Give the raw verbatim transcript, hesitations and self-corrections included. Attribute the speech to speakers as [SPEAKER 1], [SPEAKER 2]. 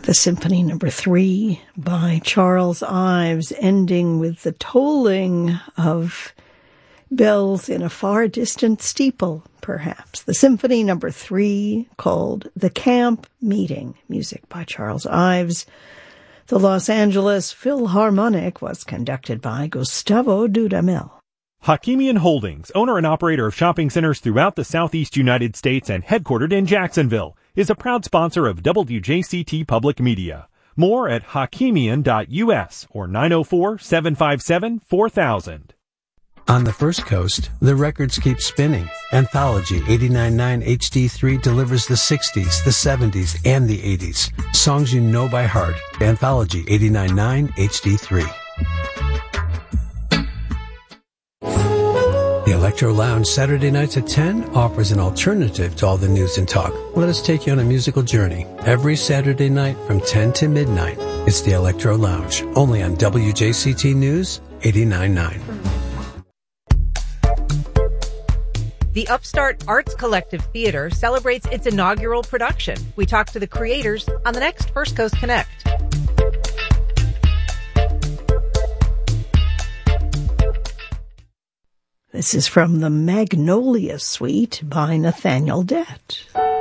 [SPEAKER 1] The Symphony Number Three by Charles Ives, ending with the tolling of bells in a far distant steeple, perhaps. The Symphony Number Three, called The Camp Meeting, music by Charles Ives. The Los Angeles Philharmonic was conducted by Gustavo Dudamel.
[SPEAKER 2] Hakimian Holdings, owner and operator of shopping centers throughout the Southeast United States and headquartered in Jacksonville, is a proud sponsor of W J C T Public Media. More at hakimian dot U S or nine oh four, seven five seven, four thousand.
[SPEAKER 3] On the First Coast, the records keep spinning. Anthology eighty-nine point nine H D three delivers the sixties, the seventies, and the eighties. Songs you know by heart. Anthology eighty-nine point nine H D three. The Electro Lounge Saturday nights at ten offers an alternative to all the news and talk. Let us take you on a musical journey. Every Saturday night from ten to midnight, it's the Electro Lounge, only on W J C T News eighty-nine point nine.
[SPEAKER 4] The Upstart Arts Collective Theater celebrates its inaugural production. We talk to the creators on the next First Coast Connect.
[SPEAKER 1] This is from the Magnolia Suite by Nathaniel Dett.